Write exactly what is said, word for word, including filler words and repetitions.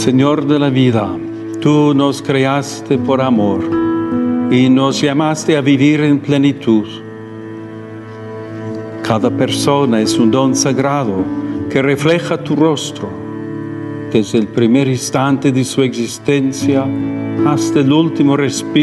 Señor de la vida, tú nos creaste por amor y nos llamaste a vivir en plenitud. Cada persona es un don sagrado que refleja tu rostro, desde el primer instante de su existencia hasta el último respiro